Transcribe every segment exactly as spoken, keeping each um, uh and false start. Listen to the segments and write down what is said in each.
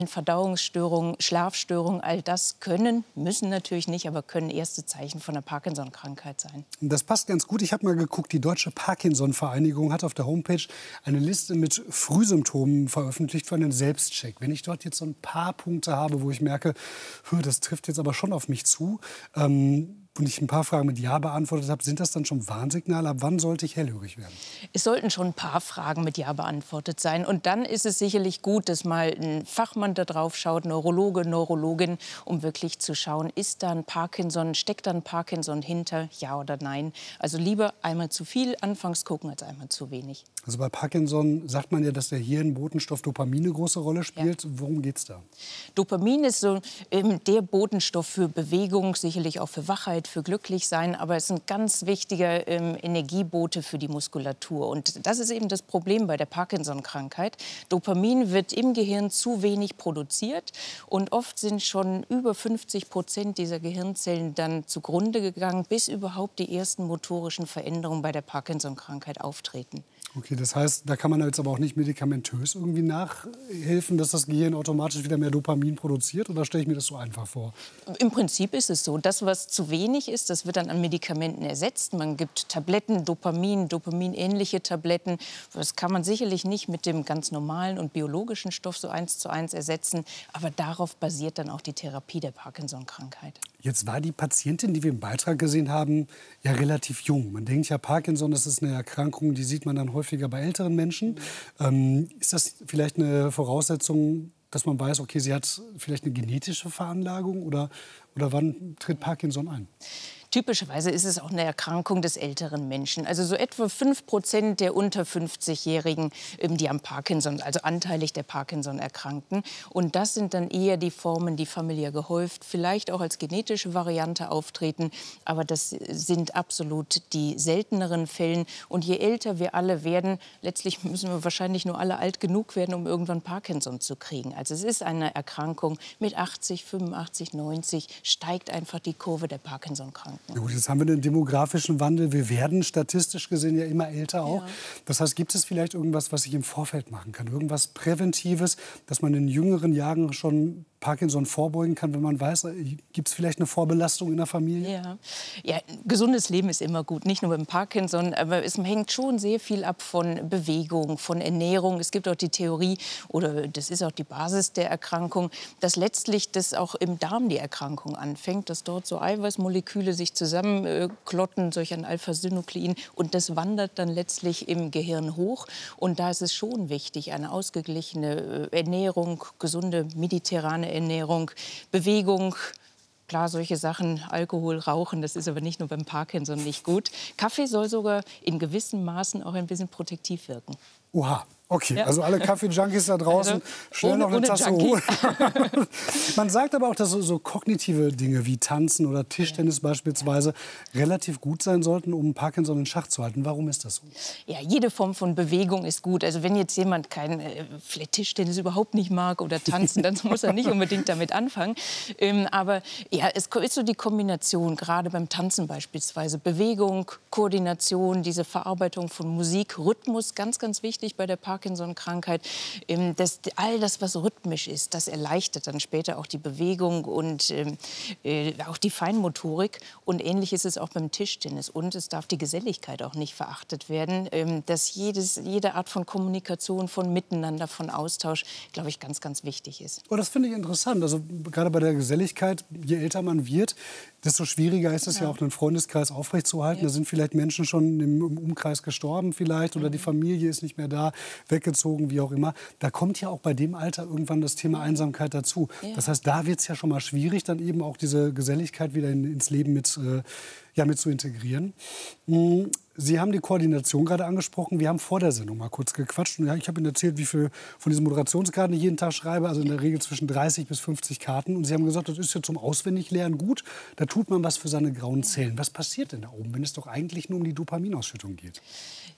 Verdauungsstörungen, Schlafstörungen, all das können, müssen natürlich nicht, aber können erste Zeichen von der Parkinson-Krankheit sein. Das passt ganz gut. Ich habe mal geguckt, die Deutsche Parkinson-Vereinigung hat auf der Homepage eine Liste mit Frühsymptomen veröffentlicht für einen Selbstcheck. Wenn ich dort jetzt so ein paar Punkte habe, wo ich merke, das trifft jetzt aber schon auf mich zu, ähm, und ich ein paar Fragen mit Ja beantwortet habe, sind das dann schon Warnsignale? Ab wann sollte ich hellhörig werden? Es sollten schon ein paar Fragen mit Ja beantwortet sein. Und dann ist es sicherlich gut, dass mal ein Fachmann da drauf schaut, Neurologe, Neurologin, um wirklich zu schauen, ist da ein Parkinson, steckt da ein Parkinson hinter, ja oder nein. Also lieber einmal zu viel anfangs gucken als einmal zu wenig. Also bei Parkinson sagt man ja, dass der Hirnbotenstoff Dopamin eine große Rolle spielt. Ja. Worum geht es da? Dopamin ist so ähm, der Botenstoff für Bewegung, sicherlich auch für Wachheit, für Glücklichsein, aber es ist ein ganz wichtiger ähm, Energiebote für die Muskulatur. Und das ist eben das Problem bei der Parkinson-Krankheit. Dopamin wird im Gehirn zu wenig produziert und oft sind schon über fünfzig Prozent dieser Gehirnzellen dann zugrunde gegangen, bis überhaupt die ersten motorischen Veränderungen bei der Parkinson-Krankheit auftreten. Okay, das heißt, da kann man jetzt aber auch nicht medikamentös irgendwie nachhelfen, dass das Gehirn automatisch wieder mehr Dopamin produziert? Oder stelle ich mir das so einfach vor? Im Prinzip ist es so. Das, was zu wenig ist, das wird dann an Medikamenten ersetzt. Man gibt Tabletten, Dopamin, dopaminähnliche Tabletten. Das kann man sicherlich nicht mit dem ganz normalen und biologischen Stoff so eins zu eins ersetzen. Aber darauf basiert dann auch die Therapie der Parkinson-Krankheit. Jetzt war die Patientin, die wir im Beitrag gesehen haben, ja relativ jung. Man denkt ja, Parkinson, das ist eine Erkrankung, die sieht man dann häufiger bei älteren Menschen. Ähm, ist das vielleicht eine Voraussetzung, dass man weiß, okay, sie hat vielleicht eine genetische Veranlagung oder, oder wann tritt Parkinson ein? Typischerweise ist es auch eine Erkrankung des älteren Menschen. Also so etwa fünf Prozent der unter fünfzigjährigen, die am Parkinson, also anteilig der Parkinson erkrankten. Und das sind dann eher die Formen, die familiär gehäuft, vielleicht auch als genetische Variante auftreten. Aber das sind absolut die selteneren Fälle. Und je älter wir alle werden, letztlich müssen wir wahrscheinlich nur alle alt genug werden, um irgendwann Parkinson zu kriegen. Also es ist eine Erkrankung mit achtzig, fünfundachtzig, neunzig steigt einfach die Kurve der Parkinson-Krankheit. Ja gut, jetzt haben wir den demografischen Wandel. Wir werden statistisch gesehen ja immer älter auch. Ja. Das heißt, gibt es vielleicht irgendwas, was ich im Vorfeld machen kann? Irgendwas Präventives, dass man in jüngeren Jahren schon Parkinson vorbeugen kann, wenn man weiß, gibt es vielleicht eine Vorbelastung in der Familie? Ja. Ja, gesundes Leben ist immer gut, nicht nur beim Parkinson, aber es hängt schon sehr viel ab von Bewegung, von Ernährung. Es gibt auch die Theorie, oder das ist auch die Basis der Erkrankung, dass letztlich das auch im Darm die Erkrankung anfängt, dass dort so Eiweißmoleküle sich zusammenklotten, solch ein Alpha-Synuklein, und das wandert dann letztlich im Gehirn hoch. Und da ist es schon wichtig, eine ausgeglichene Ernährung, gesunde mediterrane Ernährung, Bewegung. Klar, solche Sachen, Alkohol, Rauchen, das ist aber nicht nur beim Parkinson nicht gut. Kaffee soll sogar in gewissen Maßen auch ein bisschen protektiv wirken. Oha, okay. Ja. Also alle Kaffee-Junkies da draußen, also, schnell ohne, noch eine Tasse Junkie. holen. Man sagt aber auch, dass so, so kognitive Dinge wie Tanzen oder Tischtennis ja. beispielsweise relativ gut sein sollten, um Parkinson in Schach zu halten. Warum ist das so? Ja, jede Form von Bewegung ist gut. Also wenn jetzt jemand kein äh, vielleicht Tischtennis überhaupt nicht mag oder Tanzen, dann muss er nicht unbedingt damit anfangen. Ähm, aber ja, es ist so die Kombination, gerade beim Tanzen beispielsweise. Bewegung, Koordination, diese Verarbeitung von Musik, Rhythmus, ganz, ganz wichtig bei der Parkinson-Krankheit. Das, all das, was rhythmisch ist, das erleichtert dann später auch die Bewegung und äh, auch die Feinmotorik. Und ähnlich ist es auch beim Tischtennis. Und es darf die Geselligkeit auch nicht verachtet werden, ähm, dass jedes, jede Art von Kommunikation, von Miteinander, von Austausch, glaube ich, ganz, ganz wichtig ist. Oh, das finde ich interessant. Also gerade bei der Geselligkeit, je älter man wird, desto schwieriger ist es ja, ja auch, einen Freundeskreis aufrechtzuerhalten. Ja. Da sind vielleicht Menschen schon im Umkreis gestorben vielleicht oder mhm. die Familie ist nicht mehr da, weggezogen, wie auch immer. Da kommt ja auch bei dem Alter irgendwann das Thema Einsamkeit dazu. Ja. Das heißt, da wird es ja schon mal schwierig, dann eben auch diese Geselligkeit wieder in, ins Leben mit, äh, ja, mit zu integrieren. Mhm. Sie haben die Koordination gerade angesprochen. Wir haben vor der Sendung mal kurz gequatscht. Und ja, ich habe Ihnen erzählt, wie viel von diesen Moderationskarten ich jeden Tag schreibe. Also in der Regel zwischen dreißig bis fünfzig Karten. Und Sie haben gesagt, das ist ja zum Auswendiglernen gut. Da tut man was für seine grauen Zellen. Was passiert denn da oben, wenn es doch eigentlich nur um die Dopaminausschüttung geht?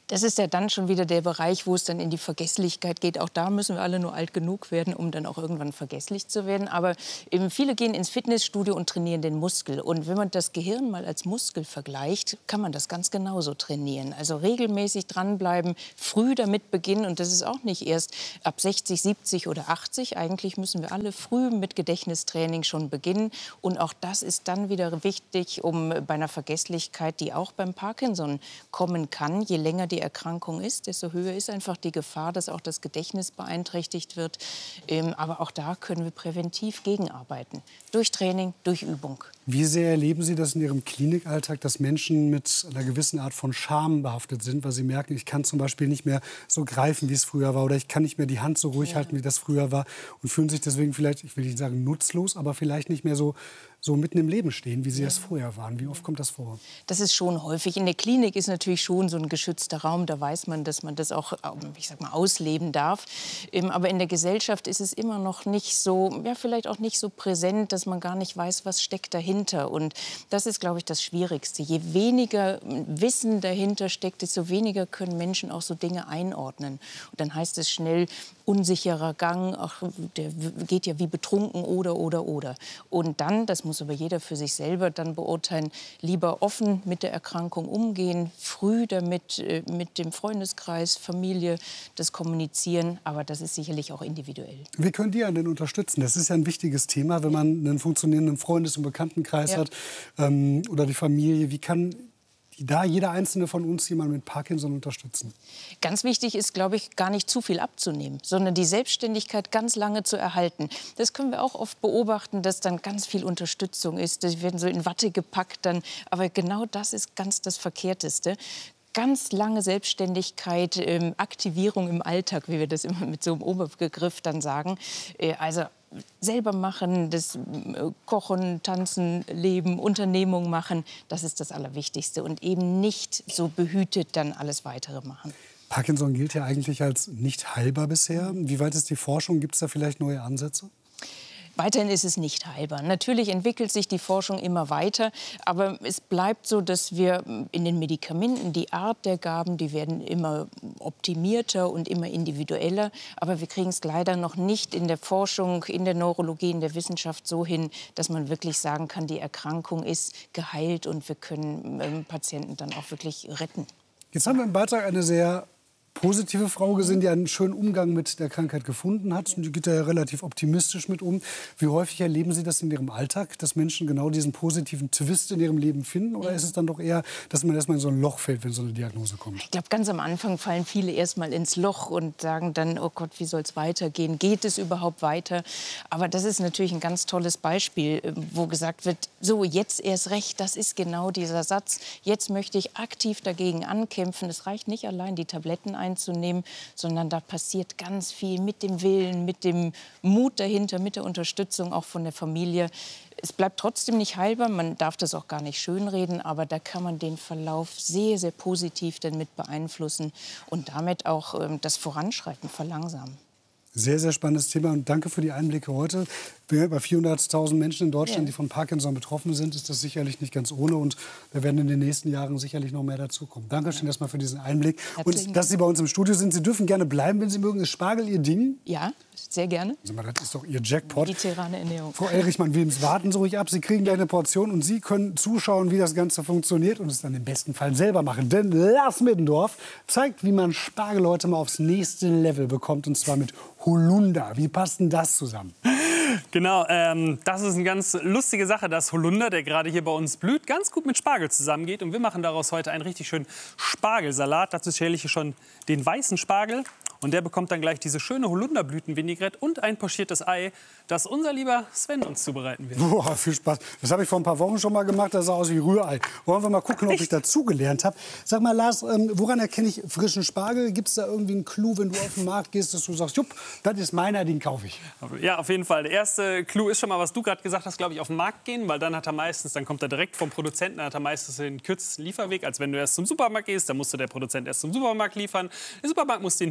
Das ist ja dann schon wieder der Bereich, wo es dann in die Vergesslichkeit geht. Auch da müssen wir alle nur alt genug werden, um dann auch irgendwann vergesslich zu werden. Aber eben viele gehen ins Fitnessstudio und trainieren den Muskel. Und wenn man das Gehirn mal als Muskel vergleicht, kann man das ganz genauso trainieren. Also regelmäßig dranbleiben, früh damit beginnen. Und das ist auch nicht erst ab sechzig, siebzig oder achtzig. Eigentlich müssen wir alle früh mit Gedächtnistraining schon beginnen. Und auch das ist dann wieder wichtig, um bei einer Vergesslichkeit, die auch beim Parkinson kommen kann, je länger die Erkrankung ist, desto höher ist einfach die Gefahr, dass auch das Gedächtnis beeinträchtigt wird. Ähm, aber auch da können wir präventiv gegenarbeiten. Durch Training, durch Übung. Wie sehr erleben Sie das in Ihrem Klinikalltag, dass Menschen mit einer gewissen Art von Scham behaftet sind, weil sie merken, ich kann zum Beispiel nicht mehr so greifen, wie es früher war, oder ich kann nicht mehr die Hand so ruhig ja. halten, wie das früher war, und fühlen sich deswegen vielleicht, ich will nicht sagen nutzlos, aber vielleicht nicht mehr so, so mitten im Leben stehen, wie sie das vorher waren. Wie oft kommt das vor? Das ist schon häufig. In der Klinik ist natürlich schon so ein geschützter Raum. Da weiß man, dass man das auch, ich sag mal, ausleben darf. Aber in der Gesellschaft ist es immer noch nicht so, ja, vielleicht auch nicht so präsent, dass man gar nicht weiß, was steckt dahinter. Und das ist, glaube ich, das Schwierigste. Je weniger Wissen dahinter steckt, desto weniger können Menschen auch so Dinge einordnen. Und dann heißt es schnell, unsicherer Gang, ach, der geht ja wie betrunken oder, oder, oder. Und dann, das muss aber jeder für sich selber dann beurteilen, lieber offen mit der Erkrankung umgehen, früh damit äh, mit dem Freundeskreis, Familie das kommunizieren. Aber das ist sicherlich auch individuell. Wie können die einen denn unterstützen? Das ist ja ein wichtiges Thema, wenn man einen funktionierenden Freundes- und Bekanntenkreis ja. hat ähm, oder die Familie. Wie kann da jeder Einzelne von uns jemanden mit Parkinson unterstützen? Ganz wichtig ist, glaube ich, gar nicht zu viel abzunehmen, sondern die Selbstständigkeit ganz lange zu erhalten. Das können wir auch oft beobachten, dass dann ganz viel Unterstützung ist. Die werden so in Watte gepackt dann. Aber genau das ist ganz das Verkehrteste. Ganz lange Selbstständigkeit, ähm, Aktivierung im Alltag, wie wir das immer mit so einem Oberbegriff dann sagen. Äh, also selber machen, das Kochen, Tanzen, Leben, Unternehmung machen, das ist das Allerwichtigste. Und eben nicht so behütet dann alles Weitere machen. Parkinson gilt ja eigentlich als nicht heilbar bisher. Wie weit ist die Forschung? Gibt es da vielleicht neue Ansätze? Weiterhin ist es nicht heilbar. Natürlich entwickelt sich die Forschung immer weiter, aber es bleibt so, dass wir in den Medikamenten, die Art der Gaben, die werden immer optimierter und immer individueller. Aber wir kriegen es leider noch nicht in der Forschung, in der Neurologie, in der Wissenschaft so hin, dass man wirklich sagen kann, die Erkrankung ist geheilt und wir können ähm, Patienten dann auch wirklich retten. Jetzt haben wir im Beitrag eine sehr positive Frau gesehen, die einen schönen Umgang mit der Krankheit gefunden hat. Und die geht da ja relativ optimistisch mit um. Wie häufig erleben Sie das in Ihrem Alltag, dass Menschen genau diesen positiven Twist in ihrem Leben finden? Oder ist es dann doch eher, dass man erstmal in so ein Loch fällt, wenn so eine Diagnose kommt? Ich glaube, ganz am Anfang fallen viele erstmal ins Loch und sagen dann, oh Gott, wie soll es weitergehen? Geht es überhaupt weiter? Aber das ist natürlich ein ganz tolles Beispiel, wo gesagt wird, so, jetzt erst recht, das ist genau dieser Satz. Jetzt möchte ich aktiv dagegen ankämpfen. Es reicht nicht allein, die Tabletten einzunehmen, sondern da passiert ganz viel mit dem Willen, mit dem Mut dahinter, mit der Unterstützung auch von der Familie. Es bleibt trotzdem nicht heilbar, man darf das auch gar nicht schönreden, aber da kann man den Verlauf sehr, sehr positiv dann mit beeinflussen und damit auch ähm, das Voranschreiten verlangsamen. Sehr, sehr spannendes Thema und danke für die Einblicke heute. Bei vierhunderttausend Menschen in Deutschland, ja. die von Parkinson betroffen sind, ist das sicherlich nicht ganz ohne. Und wir werden in den nächsten Jahren sicherlich noch mehr dazukommen. Dankeschön ja. erstmal für diesen Einblick. Herzlichen und dass Sie bei uns im Studio sind. Sie dürfen gerne bleiben, wenn Sie mögen. Ist Spargel Ihr Ding? Ja, sehr gerne. Also, das ist doch Ihr Jackpot. Mediterrane Ernährung. Frau Elrichmann-Wilms, warten Sie ruhig ab. Sie kriegen gleich eine Portion und Sie können zuschauen, wie das Ganze funktioniert und es dann im besten Fall selber machen. Denn Lars Middendorf zeigt, wie man Spargel heute mal aufs nächste Level bekommt. Und zwar mit Holunder. Wie passt denn das zusammen? Genau, ähm, das ist eine ganz lustige Sache, dass Holunder, der gerade hier bei uns blüht, ganz gut mit Spargel zusammengeht. Und wir machen daraus heute einen richtig schönen Spargelsalat. Dazu schäle ich hier schon den weißen Spargel. Und der bekommt dann gleich diese schöne Holunderblütenvinaigrette und ein pochiertes Ei, das unser lieber Sven uns zubereiten wird. Boah, viel Spaß. Das habe ich vor ein paar Wochen schon mal gemacht. Das sah aus wie Rührei. Wollen wir mal gucken, ob ich dazugelernt habe. Sag mal, Lars, ähm, woran erkenne ich frischen Spargel? Gibt es da irgendwie einen Clou, wenn du auf den Markt gehst, dass du sagst, jupp, das ist meiner, den kaufe ich? Ja, auf jeden Fall. Der erste Clou ist schon mal, was du gerade gesagt hast, glaube ich, auf den Markt gehen. Weil dann hat er meistens, dann kommt er direkt vom Produzenten, dann hat er meistens den kürzesten Lieferweg, als wenn du erst zum Supermarkt gehst. Dann musste der Produzent erst zum Supermarkt liefern. Der Supermarkt muss den hinpacken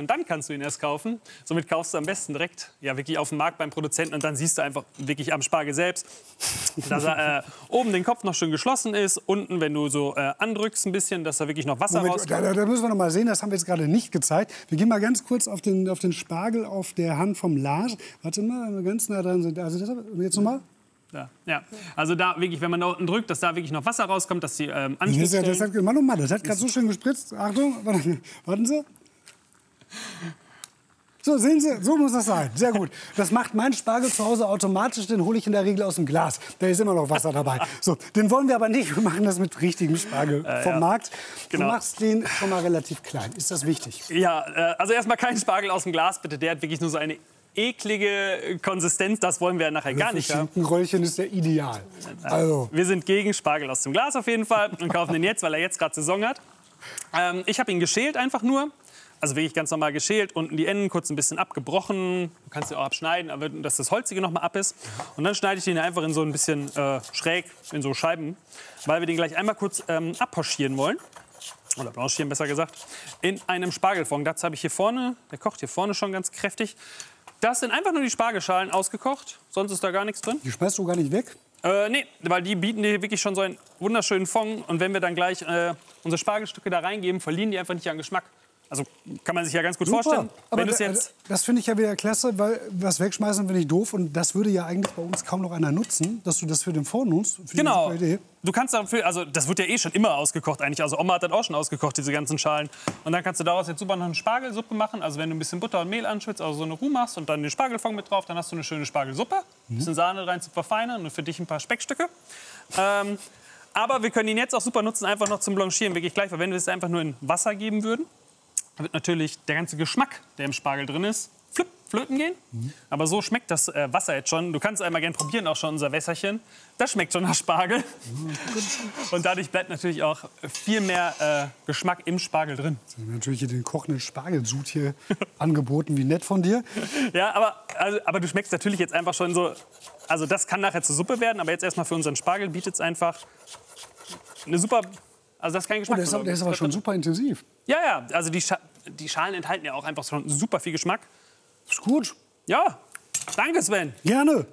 und dann kannst du ihn erst kaufen. Somit kaufst du am besten direkt ja, wirklich auf dem Markt beim Produzenten und dann siehst du einfach wirklich am Spargel selbst, dass er äh, oben den Kopf noch schön geschlossen ist, unten, wenn du so äh, andrückst ein bisschen, dass da wirklich noch Wasser Moment, rauskommt. Da, da müssen wir noch mal sehen, das haben wir jetzt gerade nicht gezeigt. Wir gehen mal ganz kurz auf den, auf den Spargel auf der Hand vom Lars. Warte mal, wenn wir ganz nah dran sind. Also das, jetzt noch mal. Da, ja, also da wirklich, wenn man da unten drückt, dass da wirklich noch Wasser rauskommt, dass die ähm, Das, ist ja, Anschlussstellen... das hat, Mann, oh Mann, das hat gerade so schön gespritzt. Achtung, warte, warten Sie. So, sehen Sie, so muss das sein. Sehr gut. Das macht mein Spargel zu Hause automatisch, den hole ich in der Regel aus dem Glas. Da ist immer noch Wasser dabei. So, den wollen wir aber nicht. Wir machen das mit richtigem Spargel äh, vom ja. Markt. Genau. Du machst den schon mal relativ klein. Ist das wichtig? Ja, äh, also erstmal kein Spargel aus dem Glas, bitte. Der hat wirklich nur so eine eklige Konsistenz. Das wollen wir nachher gar nicht haben. Ein Röllchen ist ja ideal. Also. Wir sind gegen Spargel aus dem Glas auf jeden Fall und kaufen den jetzt, weil er jetzt gerade Saison hat. Ähm, ich habe ihn geschält einfach nur. Also wirklich ganz normal geschält, unten die Enden kurz ein bisschen abgebrochen. Du kannst sie auch abschneiden, aber dass das Holzige noch mal ab ist. Und dann schneide ich den einfach in so ein bisschen äh, schräg, in so Scheiben, weil wir den gleich einmal kurz ähm, abpochieren wollen. Oder blanchieren, besser gesagt, in einem Spargelfond. Dazu habe ich hier vorne, der kocht hier vorne schon ganz kräftig. Das sind einfach nur die Spargelschalen ausgekocht, sonst ist da gar nichts drin. Die schmeißt du gar nicht weg? Äh, nee, weil die bieten dir wirklich schon so einen wunderschönen Fond. Und wenn wir dann gleich äh, unsere Spargelstücke da reingeben, verlieren die einfach nicht an Geschmack. Also kann man sich ja ganz gut Super. vorstellen. Aber Wenn du's da- jetzt das finde ich ja wieder klasse, weil was wegschmeißen finde ich doof. Und das würde ja eigentlich bei uns kaum noch einer nutzen, dass du das für den Fond nutzt. Finde ich eine Genau. super Idee. Du kannst dafür, also das wird ja eh schon immer ausgekocht eigentlich. Also Oma hat das auch schon ausgekocht, diese ganzen Schalen. Und dann kannst du daraus jetzt super noch eine Spargelsuppe machen. Also wenn du ein bisschen Butter und Mehl anschwitzt, also so eine Roux machst und dann den Spargelfond mit drauf, dann hast du eine schöne Spargelsuppe. Ein bisschen Sahne rein zu verfeinern und für dich ein paar Speckstücke. Ähm, aber wir können ihn jetzt auch super nutzen, einfach noch zum Blanchieren, wirklich gleich. Weil wenn wir es einfach nur in Wasser geben würden, dann wird natürlich der ganze Geschmack, der im Spargel drin ist, flipp, flöten gehen. Mhm. Aber so schmeckt das äh, Wasser jetzt schon. Du kannst einmal gerne probieren, auch schon unser Wässerchen. Das schmeckt schon nach Spargel. Mhm. Und dadurch bleibt natürlich auch viel mehr äh, Geschmack im Spargel drin. Natürlich hier den kochenden Spargelsud hier angeboten. Wie nett von dir. Ja, aber, also, aber du schmeckst natürlich jetzt einfach schon so... Also das kann nachher zur Suppe werden, aber jetzt erstmal für unseren Spargel bietet es einfach eine super... Also das ist kein Oh, Geschmack. der, ist, aber- der ist aber schon super intensiv. Ja, ja, also die, Scha die Schalen enthalten ja auch einfach schon super viel Geschmack. Ist gut. Ja, danke Sven. Gerne.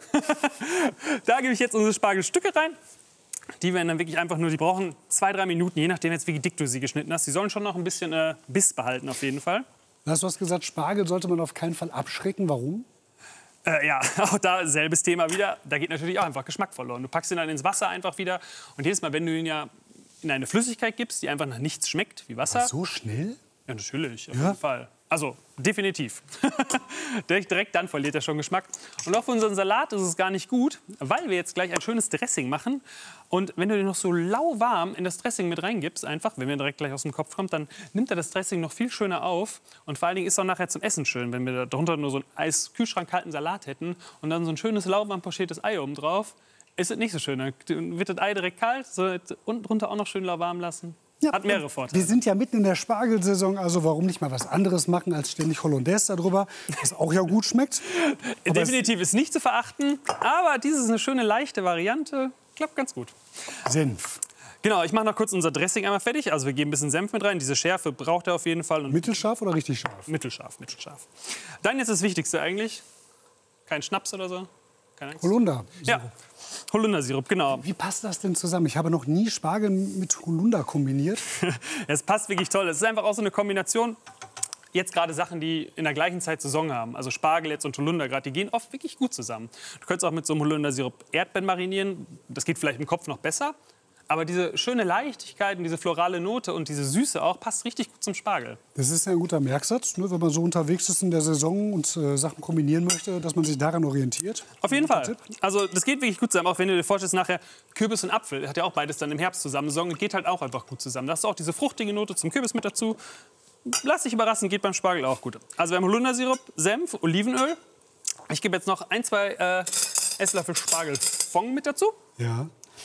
Da gebe ich jetzt unsere Spargelstücke rein. Die werden dann wirklich einfach nur, die brauchen zwei, drei Minuten, je nachdem jetzt, wie dick du sie geschnitten hast. Die sollen schon noch ein bisschen äh, Biss behalten auf jeden Fall. Hast du was gesagt, Spargel sollte man auf keinen Fall abschrecken. Warum? Äh, ja, auch da selbes Thema wieder. Da geht natürlich auch einfach Geschmack verloren. Du packst ihn dann ins Wasser einfach wieder. Und jedes Mal, wenn du ihn ja in eine Flüssigkeit gibst, die einfach nach nichts schmeckt, wie Wasser. So schnell? Ja, natürlich, auf Ja? jeden Fall. Also, definitiv. direkt, direkt dann verliert er schon Geschmack. Und auch für unseren Salat ist es gar nicht gut, weil wir jetzt gleich ein schönes Dressing machen. Und wenn du den noch so lauwarm in das Dressing mit reingibst, einfach, wenn wir direkt gleich aus dem Kopf kommt, dann nimmt er das Dressing noch viel schöner auf. Und vor allen Dingen ist es auch nachher zum Essen schön, wenn wir darunter nur so einen Eis-Kühlschrank-kalten Salat hätten und dann so ein schönes lauwarm pochiertes Ei oben drauf. Ist es nicht so schön. Dann wird das Ei direkt kalt, so unten drunter auch noch schön lauwarm lassen. Ja, Hat mehrere wir Vorteile. sind ja mitten in der Spargelsaison, also warum nicht mal was anderes machen als ständig Hollandaise darüber, was auch ja gut schmeckt. Aber Definitiv ist nicht zu verachten, aber dies ist eine schöne, leichte Variante. Klappt ganz gut. Senf. Genau, ich mache noch kurz unser Dressing einmal fertig. Also wir geben ein bisschen Senf mit rein. Diese Schärfe braucht er auf jeden Fall. Und Mittelscharf oder richtig scharf? mittelscharf, mittelscharf. Dann jetzt das Wichtigste eigentlich. Kein Schnaps oder so. Keine Angst. Holunder. Ja, Holundersirup, genau. Wie passt das denn zusammen? Ich habe noch nie Spargel mit Holunder kombiniert. Es passt wirklich toll. Es ist einfach auch so eine Kombination. Jetzt gerade Sachen, die in der gleichen Zeit Saison haben, also Spargel jetzt und Holunder gerade, die gehen oft wirklich gut zusammen. Du könntest auch mit so einem Holundersirup Erdbeeren marinieren. Das geht vielleicht im Kopf noch besser. Aber diese schöne Leichtigkeit und diese florale Note und diese Süße auch passt richtig gut zum Spargel. Das ist ja ein guter Merksatz, ne, wenn man so unterwegs ist in der Saison und äh, Sachen kombinieren möchte, dass man sich daran orientiert. Auf jeden Guter Fall. Tipp. Also das geht wirklich gut zusammen. Auch wenn du dir vorstellst, nachher Kürbis und Apfel, hat ja auch beides dann im Herbst zusammen. Saison geht halt auch einfach gut zusammen. Da hast du auch diese fruchtige Note zum Kürbis mit dazu. Lass dich überraschen, geht beim Spargel auch gut. Also wir haben Holundersirup, Senf, Olivenöl. Ich gebe jetzt noch ein, zwei äh, Esslöffel Spargelfond mit dazu. Ja.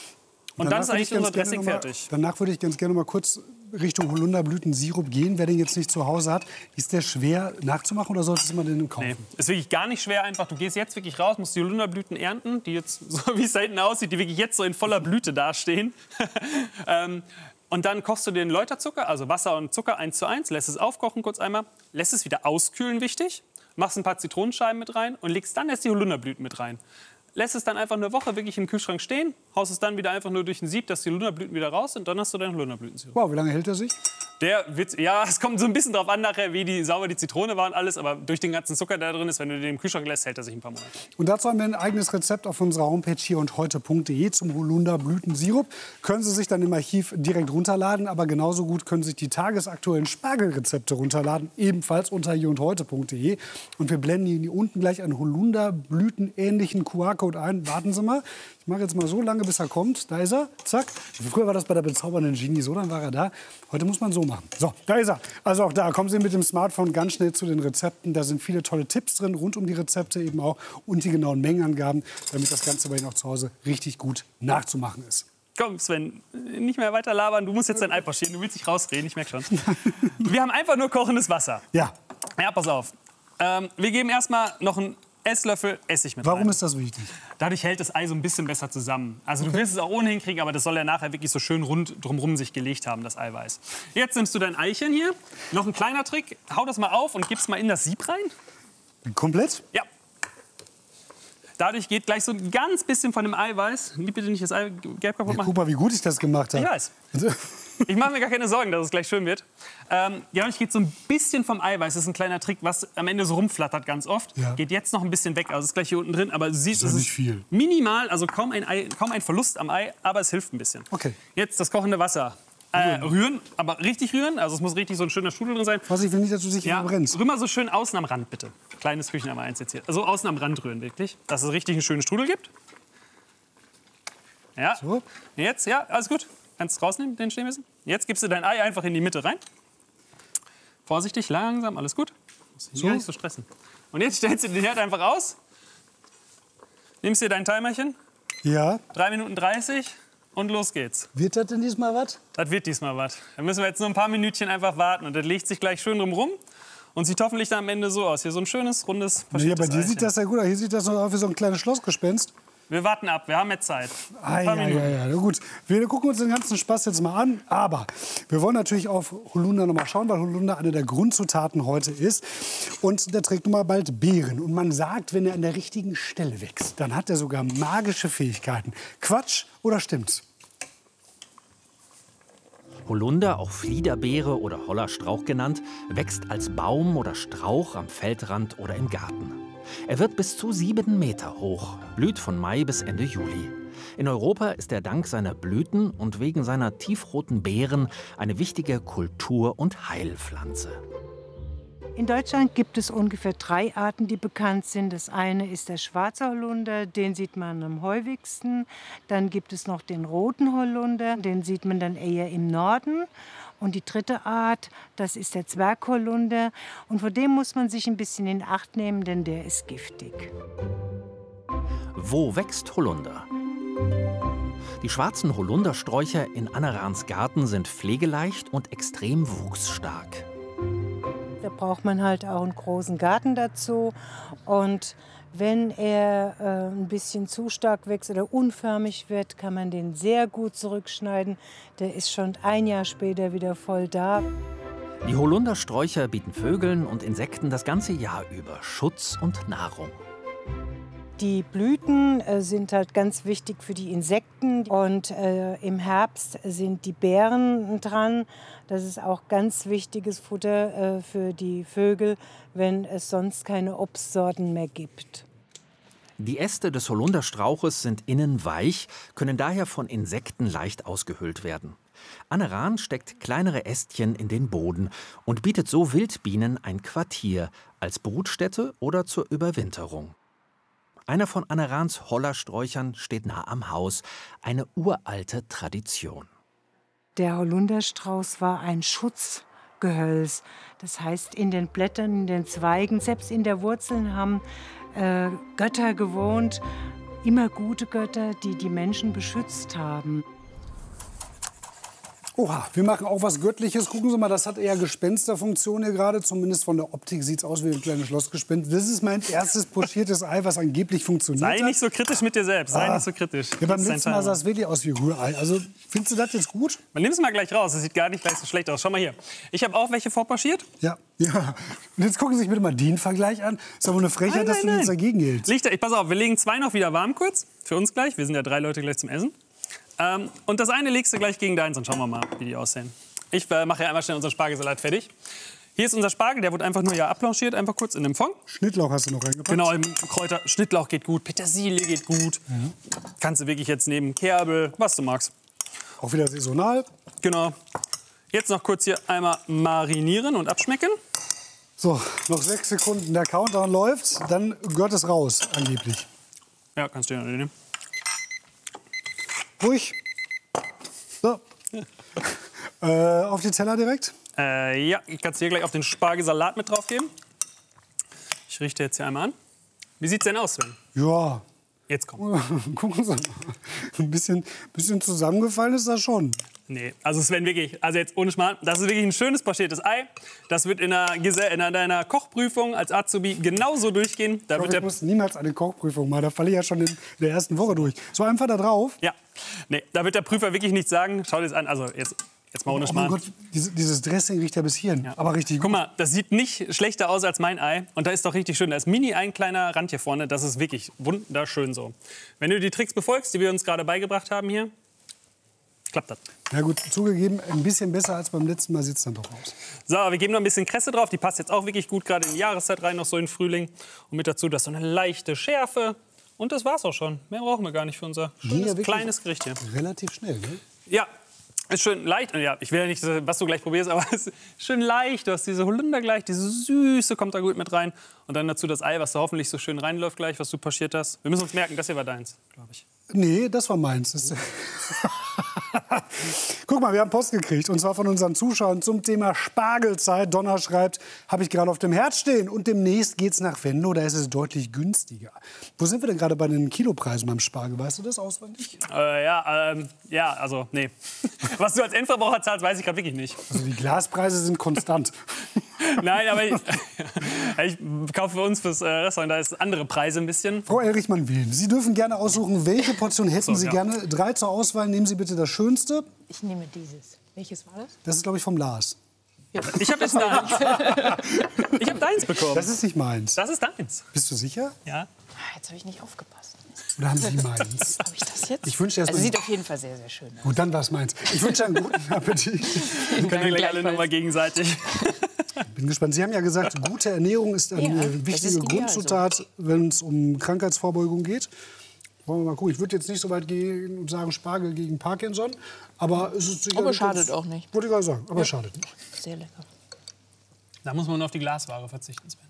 Und dann ist würde eigentlich ich ganz unser gerne Dressing noch mal- fertig. Danach würde ich ganz gerne mal kurz Richtung Holunderblütensirup gehen. Wer den jetzt nicht zu Hause hat, ist der schwer nachzumachen oder solltest man den kaufen? Nee, ist wirklich gar nicht schwer einfach. Du gehst jetzt wirklich raus, musst die Holunderblüten ernten, die jetzt, so wie es da hinten aussieht, die wirklich jetzt so in voller Blüte dastehen. ähm, Und dann kochst du den Läuterzucker, also Wasser und Zucker eins zu eins, lässt es aufkochen kurz einmal, lässt es wieder auskühlen, wichtig, machst ein paar Zitronenscheiben mit rein und legst dann erst die Holunderblüten mit rein. Lässt es dann einfach eine Woche wirklich im Kühlschrank stehen, haust es dann wieder einfach nur durch ein Sieb, dass die Holunderblüten wieder raus sind, dann hast du deinen Holunderblütensirup. Wow, wie lange hält er sich? Der wird, ja, es kommt so ein bisschen drauf an nachher, wie die, sauber die Zitrone war und alles, aber durch den ganzen Zucker, der da drin ist, wenn du den im Kühlschrank lässt, hält er sich ein paar Monate. Und dazu haben wir ein eigenes Rezept auf unserer Homepage hier und heute punkt de zum Holunderblütensirup. Können Sie sich dann im Archiv direkt runterladen, aber genauso gut können Sie sich die tagesaktuellen Spargelrezepte runterladen, ebenfalls unter hier und heute punkt de. Und wir blenden Ihnen hier unten gleich einen Holunderblütenähnlichen Q R-Code ein. Warten Sie mal. Ich mache jetzt mal so lange, bis er kommt. Da ist er. Zack. Früher war das bei der bezaubernden Genie so, dann war er da. Heute muss man so machen. So, da ist er. Also auch da kommen Sie mit dem Smartphone ganz schnell zu den Rezepten. Da sind viele tolle Tipps drin, rund um die Rezepte eben auch. Und die genauen Mengenangaben, damit das Ganze bei Ihnen auch zu Hause richtig gut nachzumachen ist. Komm, Sven, nicht mehr weiter labern. Du musst jetzt dein Ei pochieren. Du willst dich rausreden, ich merke schon. Wir haben einfach nur kochendes Wasser. Ja. Ja, pass auf. Ähm, wir geben erstmal noch einen Esslöffel Essig mit Warum rein. ist das wichtig? Dadurch hält das Ei so ein bisschen besser zusammen. Also du wirst es auch ohnehin kriegen, aber das soll ja nachher wirklich so schön rund drumherum sich gelegt haben, das Eiweiß. Jetzt nimmst du dein Eichen hier. Noch ein kleiner Trick. Hau das mal auf und gib's mal in das Sieb rein. Komplett? Ja. Dadurch geht gleich so ein ganz bisschen von dem Eiweiß. Bitte nicht das Ei gelb kaputt Ja, machen. guck mal, wie gut ich das gemacht habe. Ich weiß. Ich mache mir gar keine Sorgen, dass es gleich schön wird. Ähm, dadurch geht so ein bisschen vom Eiweiß. Das ist ein kleiner Trick, was am Ende so rumflattert ganz oft. Ja. Geht jetzt noch ein bisschen weg. Also ist gleich hier unten drin. Aber du siehst, Das ist es nicht viel. minimal. Also kaum ein, Ei, kaum ein Verlust am Ei, aber es hilft ein bisschen. Okay. Jetzt das kochende Wasser. Äh, rühren, aber richtig rühren. Also es muss richtig so ein schöner Strudel drin sein. Was ich will nicht, dass du dich Ja, verbrennst. rühr mal so schön außen am Rand, bitte. Kleines Kücheneimer eins jetzt hier. Also außen am Rand rühren, wirklich. Dass es richtig einen schönen Strudel gibt. Ja. So. Jetzt, ja, alles gut. Kannst rausnehmen, den stehen müssen. Jetzt gibst du dein Ei einfach in die Mitte rein. Vorsichtig, langsam, alles gut. Muss So. so. Nicht so stressen. Und jetzt stellst du den Herd einfach aus. Nimmst dir dein Timerchen. Ja. drei Minuten dreißig und los geht's. Wird das denn diesmal was? Das wird diesmal was. Da müssen wir jetzt nur ein paar Minütchen einfach warten. Und das legt sich gleich schön drumrum. Und sieht hoffentlich dann am Ende so aus. Hier so ein schönes, rundes, Ja, bei verschiedtes dir sieht Eichen. das ja gut aus. Hier sieht das noch aus wie so ein kleines Schlossgespenst. Wir warten ab, wir haben jetzt Zeit. Ah, Ein paar ja, Minuten. ja, ja, na gut. Wir gucken uns den ganzen Spaß jetzt mal an. Aber wir wollen natürlich auf Holunder noch mal schauen, weil Holunder eine der Grundzutaten heute ist. Und der trägt nun mal bald Beeren. Und man sagt, wenn er an der richtigen Stelle wächst, dann hat er sogar magische Fähigkeiten. Quatsch oder stimmt's? Holunder, auch Fliederbeere oder Hollerstrauch genannt, wächst als Baum oder Strauch am Feldrand oder im Garten. Er wird bis zu sieben Meter hoch, blüht von Mai bis Ende Juli. In Europa ist er dank seiner Blüten und wegen seiner tiefroten Beeren eine wichtige Kultur- und Heilpflanze. In Deutschland gibt es ungefähr drei Arten, die bekannt sind. Das eine ist der schwarze Holunder, den sieht man am häufigsten. Dann gibt es noch den roten Holunder, den sieht man dann eher im Norden. Und die dritte Art, das ist der Zwergholunder. Und vor dem muss man sich ein bisschen in Acht nehmen, denn der ist giftig. Wo wächst Holunder? Die schwarzen Holundersträucher in Anna Rahns Garten sind pflegeleicht und extrem wuchsstark. Da braucht man halt auch einen großen Garten dazu. Und wenn er äh, ein bisschen zu stark wächst oder unförmig wird, kann man den sehr gut zurückschneiden. Der ist schon ein Jahr später wieder voll da. Die Holundersträucher bieten Vögeln und Insekten das ganze Jahr über Schutz und Nahrung. Die Blüten äh, sind halt ganz wichtig für die Insekten. Und äh, im Herbst sind die Beeren dran. Das ist auch ganz wichtiges Futter äh, für die Vögel, wenn es sonst keine Obstsorten mehr gibt. Die Äste des Holunderstrauches sind innen weich, können daher von Insekten leicht ausgehöhlt werden. Anne Rahn steckt kleinere Ästchen in den Boden und bietet so Wildbienen ein Quartier als Brutstätte oder zur Überwinterung. Einer von Anne Rahns Hollersträuchern steht nah am Haus, eine uralte Tradition. Der Holunderstrauß war ein Schutzgehölz. Das heißt, in den Blättern, in den Zweigen, selbst in der Wurzeln haben äh, Götter gewohnt. Immer gute Götter, die die Menschen beschützt haben. Oha, wir machen auch was Göttliches. Gucken Sie mal, das hat eher Gespensterfunktion hier gerade. Zumindest von der Optik sieht es aus wie ein kleines Schlossgespenst. Das ist mein erstes pochiertes Ei, was angeblich funktioniert. Sei nicht so kritisch mit dir selbst. Sei Ah. nicht so kritisch. Ja, beim Das ist letzten dein Mal sah Timer. es wirklich aus wie Rührei. Also, findest du das jetzt gut? Man nimmt es mal gleich raus. Das sieht gar nicht gleich so schlecht aus. Schau mal hier. Ich habe auch welche vorpochiert. Ja. Ja. Und jetzt gucken Sie sich bitte mal den Vergleich an. Ist aber eine Frechheit, Nein, dass nein, du jetzt nein. dagegen hältst. Lichter, ich pass auf, wir legen zwei noch wieder warm kurz. Für uns gleich. Wir sind ja drei Leute gleich zum Essen. Ähm, und das eine legst du gleich gegen deins und schauen wir mal, wie die aussehen. Ich äh, mache ja einmal schnell unseren Spargelsalat fertig. Hier ist unser Spargel, der wurde einfach nur ja abblanchiert, einfach kurz in dem Fond. Schnittlauch hast du noch reingepackt. Genau, im Kräuter, Schnittlauch geht gut, Petersilie geht gut. Kannst du wirklich jetzt nehmen, Kerbel, was du magst. Auch wieder saisonal. Genau. Jetzt noch kurz hier einmal marinieren und abschmecken. So, noch sechs Sekunden. Der Countdown läuft. Dann gehört es raus, angeblich. Ja, kannst du ja nehmen. Ruhig. So. äh, auf die Teller direkt. Äh, ja, ich kann es hier gleich auf den Spargelsalat mit drauf geben. Ich richte jetzt hier einmal an. Wie sieht's denn aus, Sven? Ja. Jetzt komm. Gucken Sie mal. Ein bisschen, bisschen zusammengefallen ist das schon. Nee, also Sven, wirklich, also jetzt ohne Schmarrn, das ist wirklich ein schönes pochiertes Ei. Das wird in einer, Gese- in einer Kochprüfung als Azubi genauso durchgehen. Da Ich, wird ich der, muss niemals eine Kochprüfung machen. Da falle ich ja schon in der ersten Woche durch. So einfach da drauf. ja, nee, da wird der Prüfer wirklich nichts sagen. Schau dir das an, also jetzt, jetzt mal ohne Oh mein Schmarrn. Gott, diese, dieses Dressing riecht ja bis hierhin. Aber richtig Guck gut. mal, das sieht nicht schlechter aus als mein Ei. Und da ist doch richtig schön. Da ist mini ein kleiner Rand hier vorne. Das ist wirklich wunderschön so. Wenn du die Tricks befolgst, die wir uns gerade beigebracht haben hier, klappt das. Ja gut, zugegeben, ein bisschen besser als beim letzten Mal sieht es dann doch aus. So, wir geben noch ein bisschen Kresse drauf. Die passt jetzt auch wirklich gut gerade in die Jahreszeit rein, noch so in Frühling. Und mit dazu, das ist so eine leichte Schärfe. Und das war's auch schon. Mehr brauchen wir gar nicht für unser Ging schönes, ja wirklich kleines Gericht hier. Relativ schnell, ne? Ja, ist schön leicht. Und ja, ich will ja nicht, was du gleich probierst, aber es ist schön leicht. Du hast diese Holunder gleich, diese Süße kommt da gut mit rein. Und dann dazu das Ei, was da hoffentlich so schön reinläuft gleich, was du pochiert hast. Wir müssen uns merken, das hier war deins, glaube ich. Nee, das war meins. Das Guck mal, wir haben Post gekriegt. Und zwar von unseren Zuschauern zum Thema Spargelzeit. Donner schreibt, habe ich gerade auf dem Herz stehen. Und demnächst geht's nach Venlo, da ist es deutlich günstiger. Wo sind wir denn gerade bei den Kilopreisen beim Spargel? Weißt du das auswendig? Äh, ja, ähm, ja, also, nee. Was du als Endverbraucher zahlst, weiß ich gerade wirklich nicht. Also die Glaspreise sind konstant. Nein, aber ich, ich kaufe für uns fürs äh, Restaurant, da ist andere Preise ein bisschen. Frau Erich-Mann-Wilhelm, Sie dürfen gerne aussuchen, welche Portion hätten So, Sie ja. gerne. Drei zur Auswahl, nehmen Sie bitte das Schönste. Ich nehme dieses. Welches war das? Das ist, glaube ich, vom Lars. Ich habe jetzt deins. Ich habe deins bekommen. Das ist nicht meins. Das ist deins. Bist du sicher? Ja. Ah, jetzt habe ich nicht aufgepasst. Oder haben Sie meins? Habe ich das jetzt? Ich wünsche erst Also mal- sieht auf jeden Fall sehr, sehr schön aus. Gut, dann war es meins. Ich wünsche einen guten Appetit. Können wir gleich alle Gleichfalls. noch mal gegenseitig. Bin gespannt. Sie haben ja gesagt, gute Ernährung ist eine Ja, das wichtige ist ideal Grundzutat, wenn es um Krankheitsvorbeugung geht. Wollen wir mal gucken. Ich würde jetzt nicht so weit gehen und sagen Spargel gegen Parkinson, aber es ist sicher. Aber schadet auch nicht. Wollte ich gerade sagen, aber schadet nicht. Sehr lecker. Da muss man nur auf die Glasware verzichten, Sven.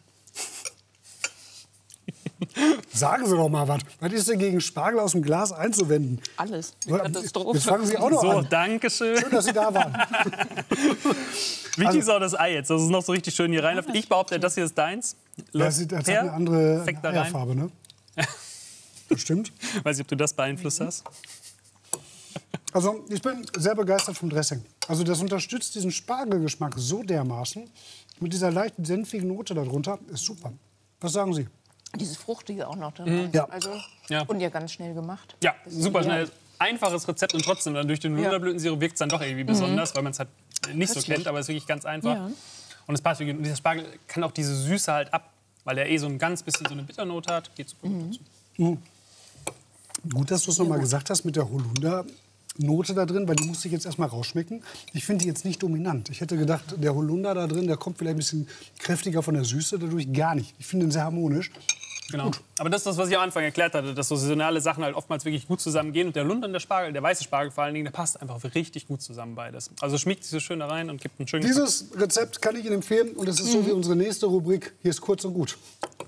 Sagen Sie doch mal was. Was ist denn gegen Spargel aus dem Glas einzuwenden? Alles. Eine Katastrophe. Jetzt fangen Sie auch noch So, an. danke schön. Schön, dass Sie da waren. Wichtig ist auch das Ei jetzt, dass es noch so richtig schön hier reinläuft. Ich behaupte, das hier ist deins. Das, sieht, das hat Per- eine andere perfekt da rein. Eierfarbe, ne? Das stimmt. Weiß nicht, ob du das beeinflusst hast. Also ich bin sehr begeistert vom Dressing. Also das unterstützt diesen Spargelgeschmack so dermaßen. Mit dieser leichten senfigen Note darunter ist super. Was sagen Sie? Dieses Fruchtige auch noch dabei. Ja. Also, Ja. Und ja ganz schnell gemacht. Ja, Das ist super ideal. schnell. Einfaches Rezept und trotzdem dann durch den Holunderblütensirup wirkt es dann doch irgendwie besonders, weil man es halt nicht so Köstlich. kennt, aber es ist wirklich ganz einfach. Ja. Und es passt wirklich. Und dieser Spargel kann auch diese Süße halt ab, weil er eh so ein ganz bisschen so eine Bitternote hat. Geht super gut dazu. Gut, dass du es noch mal gesagt hast mit der Holunder-Note da drin, weil die musste ich jetzt erst mal rausschmecken. Ich finde die jetzt nicht dominant. Ich hätte gedacht, der Holunder da drin, der kommt vielleicht ein bisschen kräftiger von der Süße, dadurch gar nicht. Ich finde ihn sehr harmonisch. Genau. Aber das ist das, was ich am Anfang erklärt hatte, dass so saisonale Sachen halt oftmals wirklich gut zusammengehen. Und der Lunder und der Spargel, der weiße Spargel vor allen Dingen, der passt einfach richtig gut zusammen beides. Also schmiegt sich so schön da rein und gibt einen schönen Dieses Rezept kann ich Ihnen empfehlen und es ist so wie unsere nächste Rubrik. Hier ist kurz und gut.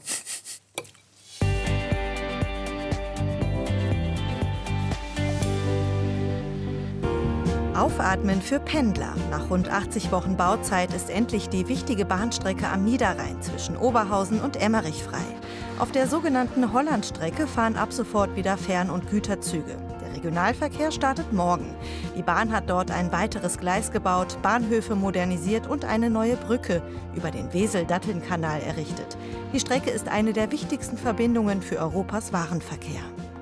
Aufatmen für Pendler. Nach rund achtzig Wochen Bauzeit ist endlich die wichtige Bahnstrecke am Niederrhein zwischen Oberhausen und Emmerich frei. Auf der sogenannten Hollandstrecke fahren ab sofort wieder Fern- und Güterzüge. Der Regionalverkehr startet morgen. Die Bahn hat dort ein weiteres Gleis gebaut, Bahnhöfe modernisiert und eine neue Brücke über den Wesel-Datteln-Kanal errichtet. Die Strecke ist eine der wichtigsten Verbindungen für Europas Warenverkehr.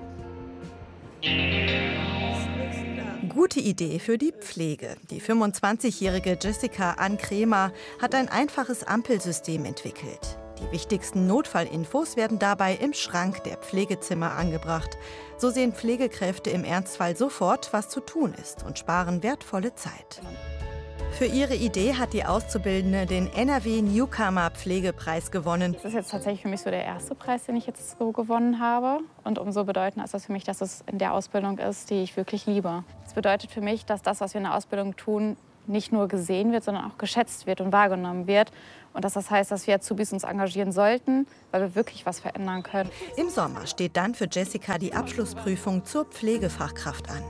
Gute Idee für die Pflege. Die fünfundzwanzigjährige Jessica Ann Kremer hat ein einfaches Ampelsystem entwickelt. Die wichtigsten Notfallinfos werden dabei im Schrank der Pflegezimmer angebracht. So sehen Pflegekräfte im Ernstfall sofort, was zu tun ist und sparen wertvolle Zeit. Für ihre Idee hat die Auszubildende den N R W Newcomer Pflegepreis gewonnen. Das ist jetzt tatsächlich für mich so der erste Preis, den ich jetzt so gewonnen habe. Und umso bedeutender ist das für mich, dass es in der Ausbildung ist, die ich wirklich liebe. Das bedeutet für mich, dass das, was wir in der Ausbildung tun, nicht nur gesehen wird, sondern auch geschätzt wird und wahrgenommen wird. Und dass das heißt, dass wir Azubis uns engagieren sollten, weil wir wirklich was verändern können. Im Sommer steht dann für Jessica die Abschlussprüfung zur Pflegefachkraft an.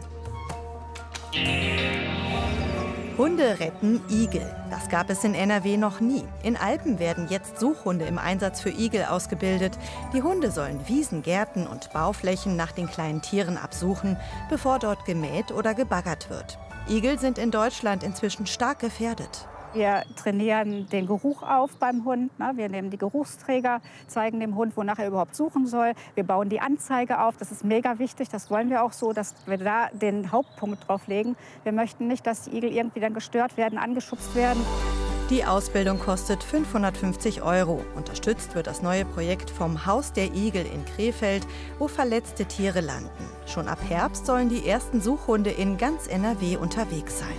Hunde retten Igel. Das gab es in N R W noch nie. In Alpen werden jetzt Suchhunde im Einsatz für Igel ausgebildet. Die Hunde sollen Wiesen, Gärten und Bauflächen nach den kleinen Tieren absuchen, bevor dort gemäht oder gebaggert wird. Igel sind in Deutschland inzwischen stark gefährdet. Wir trainieren den Geruch auf beim Hund. Wir nehmen die Geruchsträger, zeigen dem Hund, wonach er überhaupt suchen soll. Wir bauen die Anzeige auf. Das ist mega wichtig. Das wollen wir auch so, dass wir da den Hauptpunkt drauf legen. Wir möchten nicht, dass die Igel irgendwie dann gestört werden, angeschubst werden. Die Ausbildung kostet fünfhundertfünfzig Euro. Unterstützt wird das neue Projekt vom Haus der Igel in Krefeld, wo verletzte Tiere landen. Schon ab Herbst sollen die ersten Suchhunde in ganz N R W unterwegs sein.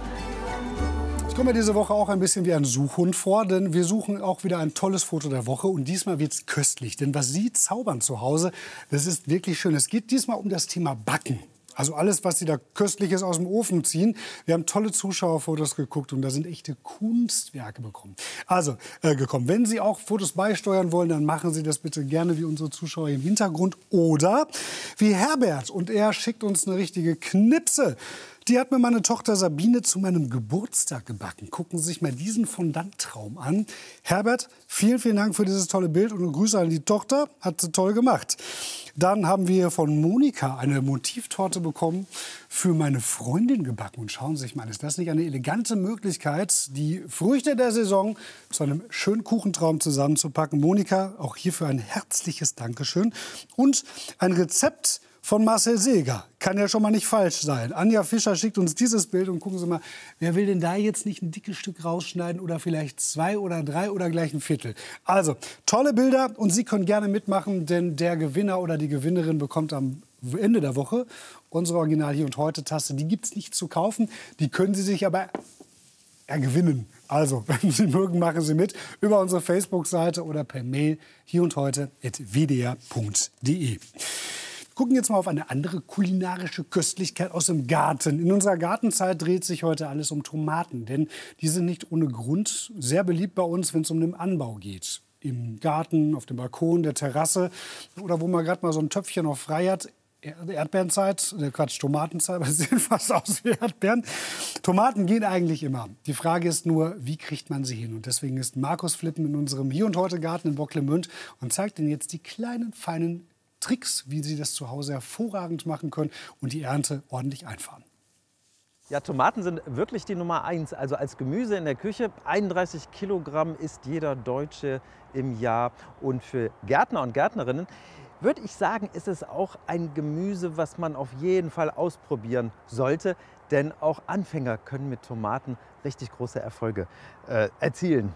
Ich komme mir diese Woche auch ein bisschen wie ein Suchhund vor, denn wir suchen auch wieder ein tolles Foto der Woche. Und diesmal wird es köstlich, denn was Sie zaubern zu Hause, das ist wirklich schön. Es geht diesmal um das Thema Backen. Also alles, was Sie da Köstliches aus dem Ofen ziehen. Wir haben tolle Zuschauerfotos geguckt und da sind echte Kunstwerke bekommen. Also äh, gekommen. Wenn Sie auch Fotos beisteuern wollen, dann machen Sie das bitte gerne wie unsere Zuschauer im Hintergrund. Oder wie Herbert. Und er schickt uns eine richtige Knipse. Die hat mir meine Tochter Sabine zu meinem Geburtstag gebacken. Gucken Sie sich mal diesen Fondanttraum an. Herbert, vielen, vielen Dank für dieses tolle Bild und Grüße an die Tochter. Hat sie toll gemacht. Dann haben wir von Monika eine Motivtorte bekommen, für meine Freundin gebacken. Und schauen Sie sich mal, ist das nicht eine elegante Möglichkeit, die Früchte der Saison zu einem schönen Kuchentraum zusammenzupacken? Monika, auch hierfür ein herzliches Dankeschön. Und ein Rezept von Marcel Seeger. Kann ja schon mal nicht falsch sein. Anja Fischer schickt uns dieses Bild und gucken Sie mal, wer will denn da jetzt nicht ein dickes Stück rausschneiden oder vielleicht zwei oder drei oder gleich ein Viertel. Also, tolle Bilder und Sie können gerne mitmachen, denn der Gewinner oder die Gewinnerin bekommt am Ende der Woche unsere Original Hier und Heute Tasse. Die gibt es nicht zu kaufen, die können Sie sich aber ergewinnen. Also, wenn Sie mögen, machen Sie mit über unsere Facebook-Seite oder per Mail hier und heute at w d r punkt d e. Gucken jetzt mal auf eine andere kulinarische Köstlichkeit aus dem Garten. In unserer Gartenzeit dreht sich heute alles um Tomaten, denn die sind nicht ohne Grund sehr beliebt bei uns, wenn es um den Anbau geht. Im Garten, auf dem Balkon, der Terrasse oder wo man gerade mal so ein Töpfchen noch frei hat. Erdbeerenzeit, äh Quatsch, Tomatenzeit, aber sie sehen fast aus wie Erdbeeren. Tomaten gehen eigentlich immer. Die Frage ist nur, wie kriegt man sie hin? Und deswegen ist Markus Flippen in unserem Hier und Heute Garten in Bocklemünd und zeigt Ihnen jetzt die kleinen, feinen Tricks, wie Sie das zu Hause hervorragend machen können und die Ernte ordentlich einfahren. Ja, Tomaten sind wirklich die Nummer eins. Also als Gemüse in der Küche, einunddreißig Kilogramm isst jeder Deutsche im Jahr. Und für Gärtner und Gärtnerinnen würde ich sagen, ist es auch ein Gemüse, was man auf jeden Fall ausprobieren sollte. Denn auch Anfänger können mit Tomaten richtig große Erfolge äh, erzielen.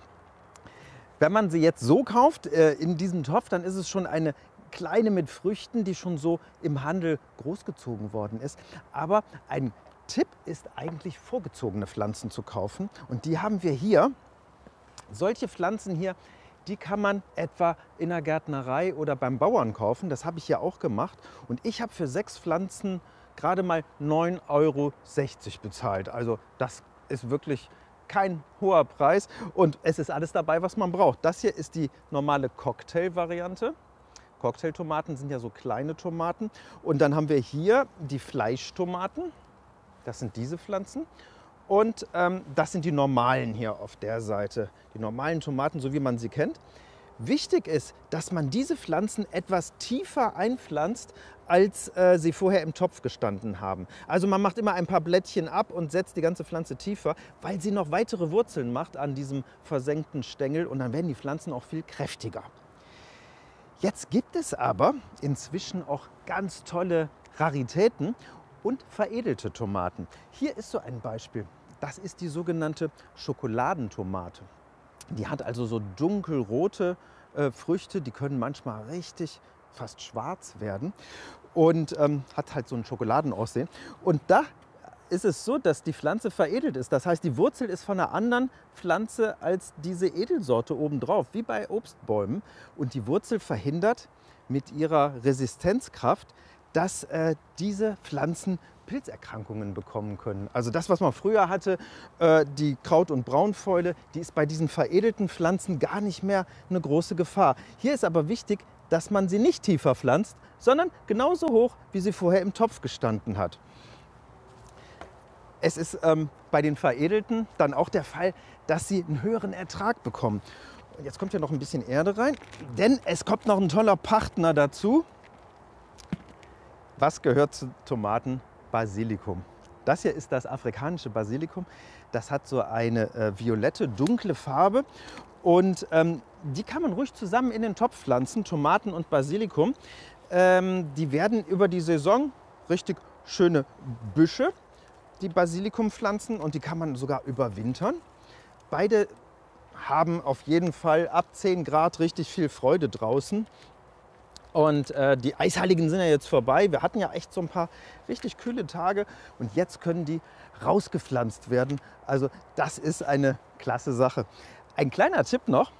Wenn man sie jetzt so kauft, äh, in diesem Topf, dann ist es schon eine kleine mit Früchten, die schon so im Handel großgezogen worden ist. Aber ein Tipp ist eigentlich, vorgezogene Pflanzen zu kaufen. Und die haben wir hier. Solche Pflanzen hier, die kann man etwa in der Gärtnerei oder beim Bauern kaufen. Das habe ich ja auch gemacht. Und ich habe für sechs Pflanzen gerade mal neun Euro sechzig bezahlt. Also das ist wirklich kein hoher Preis. Und es ist alles dabei, was man braucht. Das hier ist die normale Cocktail-Variante. Cocktailtomaten sind ja so kleine Tomaten. Und dann haben wir hier die Fleischtomaten. Das sind diese Pflanzen. Und ähm, das sind die normalen hier auf der Seite. Die normalen Tomaten, so wie man sie kennt. Wichtig ist, dass man diese Pflanzen etwas tiefer einpflanzt, als äh, sie vorher im Topf gestanden haben. Also man macht immer ein paar Blättchen ab und setzt die ganze Pflanze tiefer, weil sie noch weitere Wurzeln macht an diesem versenkten Stängel und dann werden die Pflanzen auch viel kräftiger. Jetzt gibt es aber inzwischen auch ganz tolle Raritäten und veredelte Tomaten. Hier ist so ein Beispiel. Das ist die sogenannte Schokoladentomate. Die hat also so dunkelrote äh, Früchte, die können manchmal richtig fast schwarz werden und ähm, hat halt so ein Schokoladenaussehen. Und da ist es so, dass die Pflanze veredelt ist. Das heißt, die Wurzel ist von einer anderen Pflanze als diese Edelsorte obendrauf, wie bei Obstbäumen. Und die Wurzel verhindert mit ihrer Resistenzkraft, dass äh, diese Pflanzen Pilzerkrankungen bekommen können. Also das, was man früher hatte, äh, die Kraut- und Braunfäule, die ist bei diesen veredelten Pflanzen gar nicht mehr eine große Gefahr. Hier ist aber wichtig, dass man sie nicht tiefer pflanzt, sondern genauso hoch, wie sie vorher im Topf gestanden hat. Es ist ähm, bei den veredelten dann auch der Fall, dass sie einen höheren Ertrag bekommen. Und jetzt kommt ja noch ein bisschen Erde rein, denn es kommt noch ein toller Partner dazu. Was gehört zu Tomaten? Basilikum. Das hier ist das afrikanische Basilikum. Das hat so eine äh, violette, dunkle Farbe und ähm, die kann man ruhig zusammen in den Topf pflanzen, Tomaten und Basilikum. Ähm, die werden über die Saison richtig schöne Büsche, die Basilikumpflanzen, und die kann man sogar überwintern. Beide haben auf jeden Fall ab zehn Grad richtig viel Freude draußen. Und äh, die Eisheiligen sind ja jetzt vorbei. Wir hatten ja echt so ein paar richtig kühle Tage und jetzt können die rausgepflanzt werden. Also das ist eine klasse Sache. Ein kleiner Tipp noch: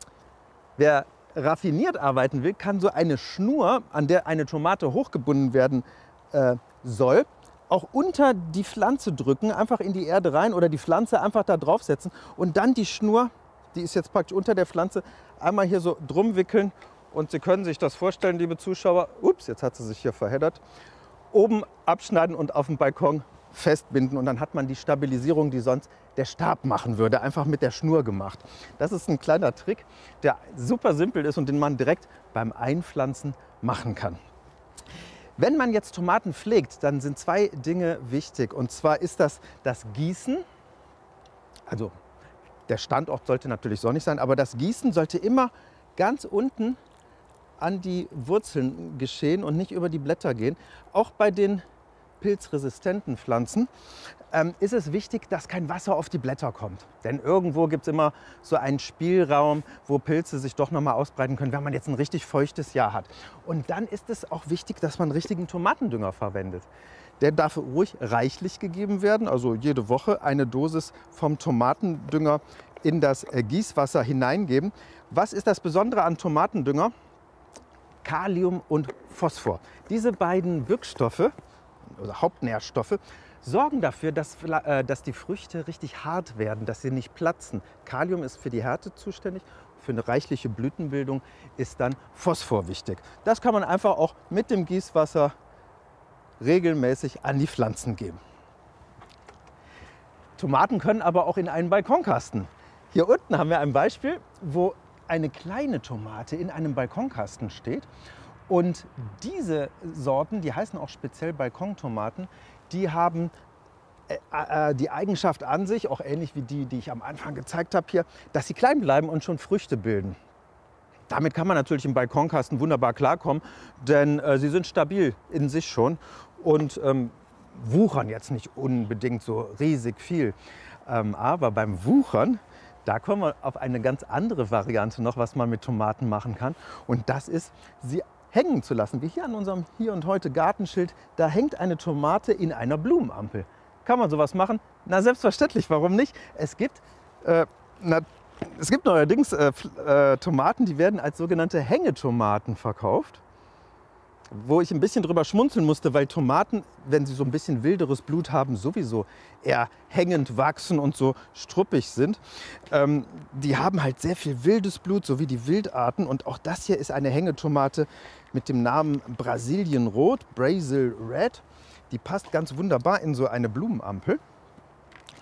Wer raffiniert arbeiten will, kann so eine Schnur, an der eine Tomate hochgebunden werden äh, soll, auch unter die Pflanze drücken, einfach in die Erde rein oder die Pflanze einfach da draufsetzen und dann die Schnur, die ist jetzt praktisch unter der Pflanze, einmal hier so drum wickeln. Und Sie können sich das vorstellen, liebe Zuschauer, ups, jetzt hat sie sich hier verheddert, oben abschneiden und auf dem Balkon festbinden. Und dann hat man die Stabilisierung, die sonst der Stab machen würde, einfach mit der Schnur gemacht. Das ist ein kleiner Trick, der super simpel ist und den man direkt beim Einpflanzen machen kann. Wenn man jetzt Tomaten pflegt, dann sind zwei Dinge wichtig. Und zwar ist das das Gießen. Also der Standort sollte natürlich sonnig sein, aber das Gießen sollte immer ganz unten an die Wurzeln geschehen und nicht über die Blätter gehen. Auch bei den pilzresistenten Pflanzen ähm, ist es wichtig, dass kein Wasser auf die Blätter kommt. Denn irgendwo gibt es immer so einen Spielraum, wo Pilze sich doch noch mal ausbreiten können, wenn man jetzt ein richtig feuchtes Jahr hat. Und dann ist es auch wichtig, dass man richtigen Tomatendünger verwendet. Der darf ruhig reichlich gegeben werden, also jede Woche eine Dosis vom Tomatendünger in das Gießwasser hineingeben. Was ist das Besondere an Tomatendünger? Kalium und Phosphor. Diese beiden Wirkstoffe, oder Hauptnährstoffe, sorgen dafür, dass, äh, dass die Früchte richtig hart werden, dass sie nicht platzen. Kalium ist für die Härte zuständig, für eine reichliche Blütenbildung ist dann Phosphor wichtig. Das kann man einfach auch mit dem Gießwasser regelmäßig an die Pflanzen geben. Tomaten können aber auch in einen Balkonkasten. Hier unten haben wir ein Beispiel, wo eine kleine Tomate in einem Balkonkasten steht. Und diese Sorten, die heißen auch speziell Balkontomaten, die haben äh, äh, die Eigenschaft an sich, auch ähnlich wie die, die ich am Anfang gezeigt habe hier, dass sie klein bleiben und schon Früchte bilden. Damit kann man natürlich im Balkonkasten wunderbar klarkommen, denn äh, sie sind stabil in sich schon und ähm, wuchern jetzt nicht unbedingt so riesig viel. Ähm, aber beim Wuchern, da kommen wir auf eine ganz andere Variante noch, was man mit Tomaten machen kann. Und das ist, sie hängen zu lassen. Wie hier an unserem Hier und Heute Gartenschild, da hängt eine Tomate in einer Blumenampel. Kann man sowas machen? Na, selbstverständlich, warum nicht? Es gibt, äh, na, es gibt neuerdings äh, äh, Tomaten, die werden als sogenannte Hängetomaten verkauft. Wo ich ein bisschen drüber schmunzeln musste, weil Tomaten, wenn sie so ein bisschen wilderes Blut haben, sowieso eher hängend wachsen und so struppig sind. Ähm, die haben halt sehr viel wildes Blut, so wie die Wildarten. Und auch das hier ist eine Hängetomate mit dem Namen Brasilienrot, Brazil Red. Die passt ganz wunderbar in so eine Blumenampel.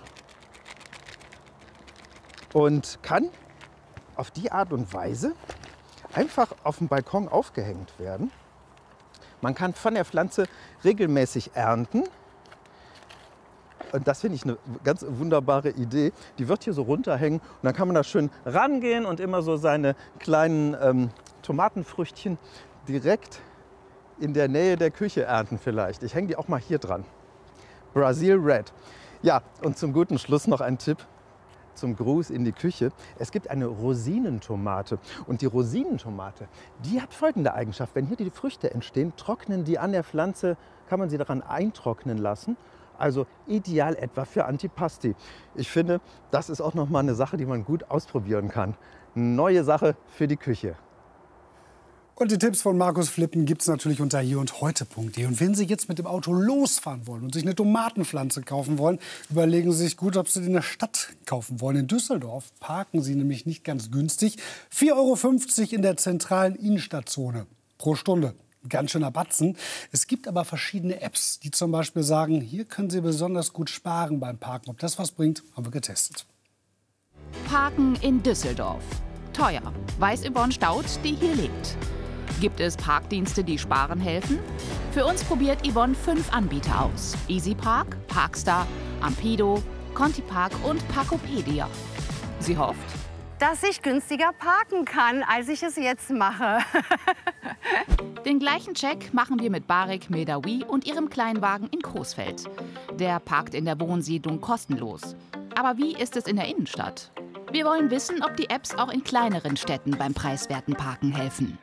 Und kann auf die Art und Weise einfach auf dem Balkon aufgehängt werden. Man kann von der Pflanze regelmäßig ernten. Und das finde ich eine ganz wunderbare Idee. Die wird hier so runterhängen und dann kann man da schön rangehen und immer so seine kleinen ähm, Tomatenfrüchtchen direkt in der Nähe der Küche ernten vielleicht. Ich hänge die auch mal hier dran. Brazil Red. Ja, und zum guten Schluss noch ein Tipp zum Gruß in die Küche. Es gibt eine Rosinentomate. Und die Rosinentomate, die hat folgende Eigenschaft. Wenn hier die Früchte entstehen, trocknen die an der Pflanze, kann man sie daran eintrocknen lassen. Also ideal etwa für Antipasti. Ich finde, das ist auch noch mal eine Sache, die man gut ausprobieren kann. Neue Sache für die Küche. Und die Tipps von Markus Flippen gibt es natürlich unter hier und heute punkt de. Und wenn Sie jetzt mit dem Auto losfahren wollen und sich eine Tomatenpflanze kaufen wollen, überlegen Sie sich gut, ob Sie die in der Stadt kaufen wollen. In Düsseldorf parken Sie nämlich nicht ganz günstig. vier Euro fünfzig in der zentralen Innenstadtzone pro Stunde. Ganz schöner Batzen. Es gibt aber verschiedene Apps, die zum Beispiel sagen, hier können Sie besonders gut sparen beim Parken. Ob das was bringt, haben wir getestet. Parken in Düsseldorf. Teuer, weiß Yvonne Staud, die hier lebt. Gibt es Parkdienste, die sparen helfen? Für uns probiert Yvonne fünf Anbieter aus. EasyPark, Parkstar, Ampido, Contipark und Parkopedia. Sie hofft, dass ich günstiger parken kann, als ich es jetzt mache. Den gleichen Check machen wir mit Barek Medawi und ihrem Kleinwagen in Coesfeld. Der parkt in der Wohnsiedlung kostenlos. Aber wie ist es in der Innenstadt? Wir wollen wissen, ob die Apps auch in kleineren Städten beim preiswerten Parken helfen.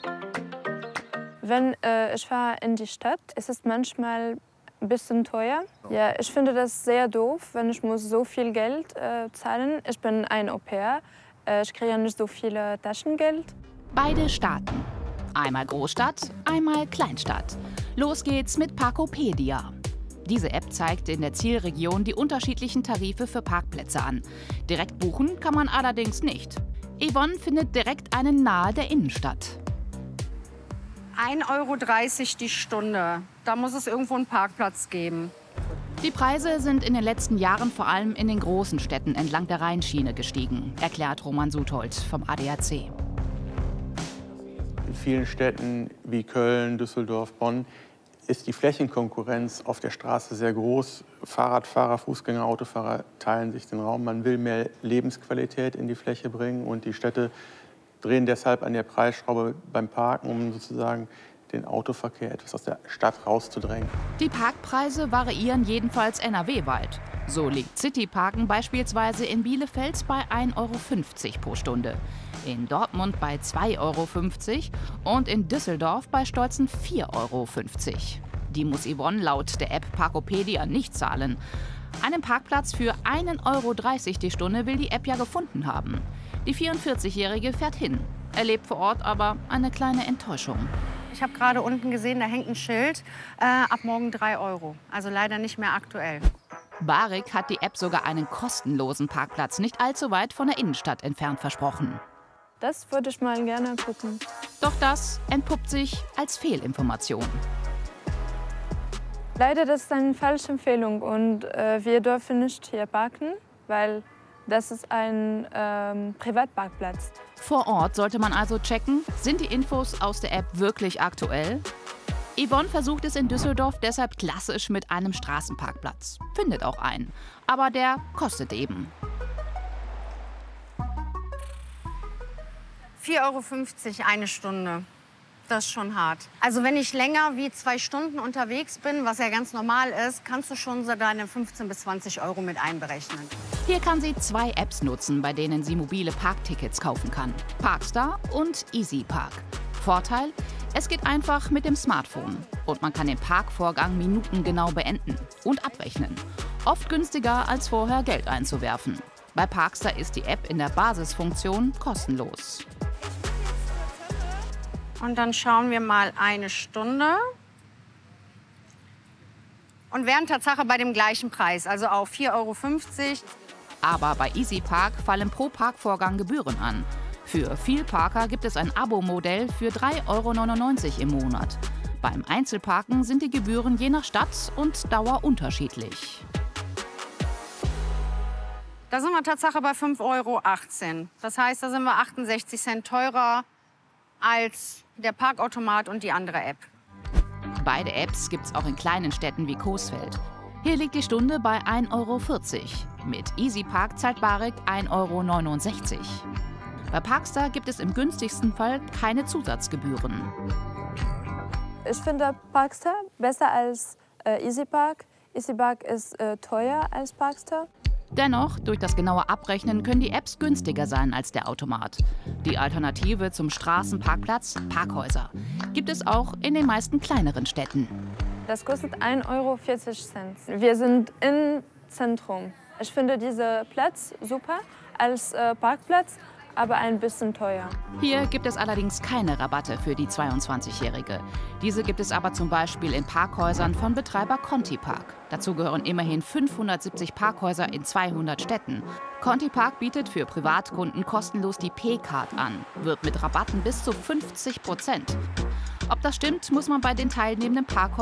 Wenn äh, ich fahre in die Stadt, ist es manchmal ein bisschen teuer. Ja, ich finde das sehr doof, wenn ich muss so viel Geld äh, zahlen. Ich bin ein Au-pair. Äh, ich kriege nicht so viel Taschengeld. Beide Staaten. Einmal Großstadt, einmal Kleinstadt. Los geht's mit Parkopedia. Diese App zeigt in der Zielregion die unterschiedlichen Tarife für Parkplätze an. Direkt buchen kann man allerdings nicht. Yvonne findet direkt einen nahe der Innenstadt. ein Euro dreißig die Stunde. Da muss es irgendwo einen Parkplatz geben. Die Preise sind in den letzten Jahren vor allem in den großen Städten entlang der Rheinschiene gestiegen, erklärt Roman Suthold vom A D A C. In vielen Städten wie Köln, Düsseldorf, Bonn ist die Flächenkonkurrenz auf der Straße sehr groß. Fahrradfahrer, Fußgänger, Autofahrer teilen sich den Raum. Man will mehr Lebensqualität in die Fläche bringen und die Städte drehen deshalb an der Preisschraube beim Parken, um sozusagen den Autoverkehr etwas aus der Stadt rauszudrängen. Die Parkpreise variieren jedenfalls N R W-weit. So liegt Cityparken beispielsweise in Bielefeld bei ein Euro fünfzig pro Stunde, in Dortmund bei zwei Euro fünfzig und in Düsseldorf bei stolzen vier Euro fünfzig. Die muss Yvonne laut der App Parkopedia nicht zahlen. Einen Parkplatz für ein Euro dreißig die Stunde will die App ja gefunden haben. Die vierundvierzigjährige fährt hin, erlebt vor Ort aber eine kleine Enttäuschung. Ich habe gerade unten gesehen, da hängt ein Schild, äh, ab morgen drei Euro. Also leider nicht mehr aktuell. Barek hat die App sogar einen kostenlosen Parkplatz nicht allzu weit von der Innenstadt entfernt versprochen. Das würde ich mal gerne gucken. Doch das entpuppt sich als Fehlinformation. Leider, das ist eine falsche Empfehlung und äh, wir dürfen nicht hier parken, weil das ist ein ähm, Privatparkplatz. Vor Ort sollte man also checken, sind die Infos aus der App wirklich aktuell? Yvonne versucht es in Düsseldorf deshalb klassisch mit einem Straßenparkplatz. Findet auch einen, aber der kostet eben. vier Euro fünfzig eine Stunde. Das ist schon hart. Also wenn ich länger wie zwei Stunden unterwegs bin, was ja ganz normal ist, kannst du schon so deine fünfzehn bis zwanzig Euro mit einberechnen. Hier kann sie zwei Apps nutzen, bei denen sie mobile Parktickets kaufen kann. Parkstar und EasyPark. Vorteil, es geht einfach mit dem Smartphone. Und man kann den Parkvorgang minutengenau beenden und abrechnen. Oft günstiger, als vorher Geld einzuwerfen. Bei Parkstar ist die App in der Basisfunktion kostenlos. Und dann schauen wir mal eine Stunde. Und wären Tatsache bei dem gleichen Preis, also auch vier Euro fünfzig. Aber bei EasyPark fallen pro Parkvorgang Gebühren an. Für Vielparker gibt es ein Abo-Modell für drei Euro neunundneunzig im Monat. Beim Einzelparken sind die Gebühren je nach Stadt und Dauer unterschiedlich. Da sind wir Tatsache bei fünf Euro achtzehn. Das heißt, da sind wir achtundsechzig Cent teurer als der Parkautomat und die andere App. Beide Apps gibt es auch in kleinen Städten wie Coesfeld. Hier liegt die Stunde bei ein Euro vierzig. Mit EasyPark zahlt Barek ein Euro neunundsechzig. Bei Parkstar gibt es im günstigsten Fall keine Zusatzgebühren. Ich finde Parkstar besser als äh, EasyPark. EasyPark ist äh, teuer als Parkstar. Dennoch, durch das genaue Abrechnen können die Apps günstiger sein als der Automat. Die Alternative zum Straßenparkplatz, Parkhäuser, gibt es auch in den meisten kleineren Städten. Das kostet ein Euro vierzig. Wir sind im Zentrum. Ich finde diesen Platz super als äh, Parkplatz, aber ein bisschen teuer. Hier gibt es allerdings keine Rabatte für die zweiundzwanzigjährige. Diese gibt es aber zum Beispiel in Parkhäusern von Betreiber Conti Park. Dazu gehören immerhin fünfhundertsiebzig Parkhäuser in zweihundert Städten. Conti Park bietet für Privatkunden kostenlos die P-Card an, wird mit Rabatten bis zu fünfzig Prozent. Ob das stimmt, muss man bei den teilnehmenden Parkhäusern